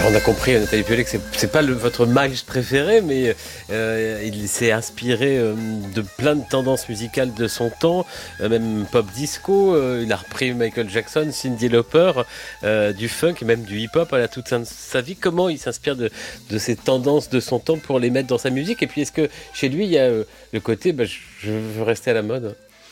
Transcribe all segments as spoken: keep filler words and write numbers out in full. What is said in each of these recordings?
Alors on a compris, Nathalie Piollet, que c'est, c'est pas le, votre Miles préféré, mais euh, il s'est inspiré euh, de plein de tendances musicales de son temps, euh, même pop disco. Euh, il a repris Michael Jackson, Cyndi Lauper, euh, du funk et même du hip-hop à la toute sa, sa vie. Comment il s'inspire de, de ces tendances de son temps pour les mettre dans sa musique? Et puis est-ce que chez lui il y a euh, le côté bah, je veux rester à la mode?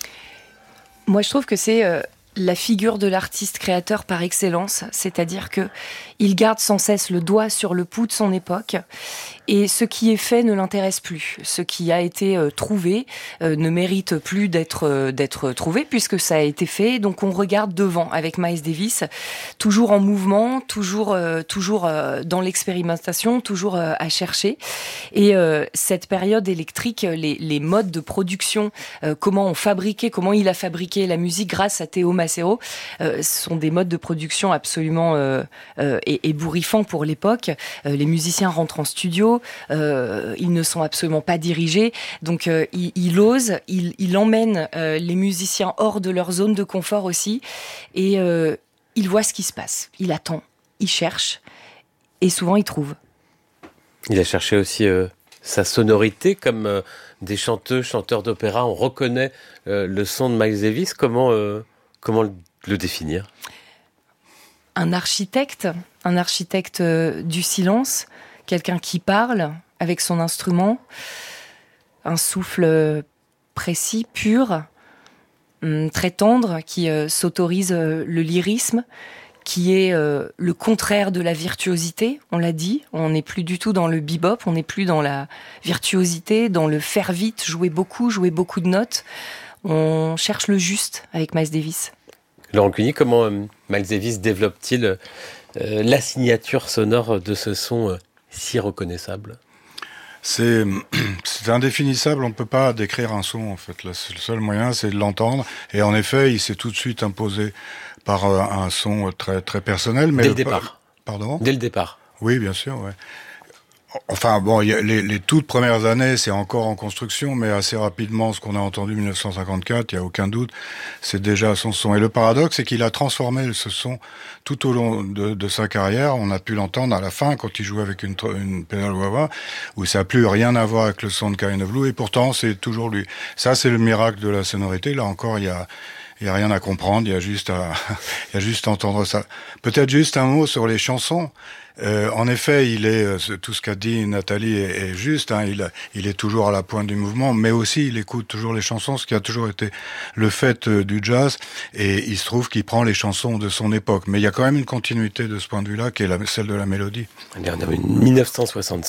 Moi je trouve que c'est euh, la figure de l'artiste créateur par excellence, c'est-à-dire que il garde sans cesse le doigt sur le pouls de son époque et ce qui est fait ne l'intéresse plus. Ce qui a été euh, trouvé euh, ne mérite plus d'être euh, d'être trouvé puisque ça a été fait. Donc on regarde devant avec Miles Davis, toujours en mouvement, toujours euh, toujours euh, dans l'expérimentation, toujours euh, à chercher. Et euh, cette période électrique, les, les modes de production, euh, comment on fabriquait, comment il a fabriqué la musique grâce à Théo Macero, euh, sont des modes de production absolument euh, euh, ébouriffants pour l'époque. Euh, les musiciens rentrent en studio. Euh, ils ne sont absolument pas dirigés, donc euh, il, il ose, il, il emmène euh, les musiciens hors de leur zone de confort aussi, et euh, il voit ce qui se passe, il attend, il cherche, et souvent il trouve. Il a cherché aussi euh, sa sonorité, comme euh, des chanteux, chanteurs d'opéra, on reconnaît euh, le son de Miles Davis. Comment, euh, comment le, le définir? Un architecte, un architecte euh, du silence, quelqu'un qui parle avec son instrument, un souffle précis, pur, très tendre, qui euh, s'autorise euh, le lyrisme, qui est euh, le contraire de la virtuosité, on l'a dit. On n'est plus du tout dans le bebop, on n'est plus dans la virtuosité, dans le faire vite, jouer beaucoup, jouer beaucoup de notes. On cherche le juste avec Miles Davis. Laurent Cuny, comment euh, Miles Davis développe-t-il euh, la signature sonore de ce son euh, si reconnaissable? C'est, c'est indéfinissable, on ne peut pas décrire un son en fait. Là, c'est le seul moyen, c'est de l'entendre. Et en effet, il s'est tout de suite imposé par euh, un son très très personnel. Mais Dès le départ. Pardon ? Dès le départ. Oui, bien sûr, ouais. Enfin bon, y a les, les toutes premières années, c'est encore en construction, mais assez rapidement, ce qu'on a entendu en dix-neuf cent cinquante-quatre, il y a aucun doute, c'est déjà son son. Et le paradoxe, c'est qu'il a transformé ce son tout au long de, de sa carrière. On a pu l'entendre à la fin, quand il jouait avec une, une pédale wah-wah, où ça n'a plus rien à voir avec le son de Kind of Blue, et pourtant, c'est toujours lui. Ça, c'est le miracle de la sonorité. Là encore, il y a... Il n'y a rien à comprendre, il y a juste à, il y a juste à entendre ça. Peut-être juste un mot sur les chansons. Euh, en effet, il est, tout ce qu'a dit Nathalie est, est juste, hein, il, il est toujours à la pointe du mouvement, mais aussi il écoute toujours les chansons, ce qui a toujours été le fait euh, du jazz, et il se trouve qu'il prend les chansons de son époque. Mais il y a quand même une continuité de ce point de vue-là, qui est la, celle de la mélodie. On est en mille neuf cent soixante-six.